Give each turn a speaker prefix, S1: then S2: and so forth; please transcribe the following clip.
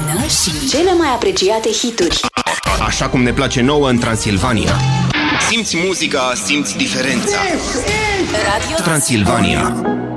S1: lumină și cele mai apreciate hituri.
S2: Așa cum ne place nouă în Transilvania. Simți muzica, simți diferența.
S1: Radio
S2: Transilvania.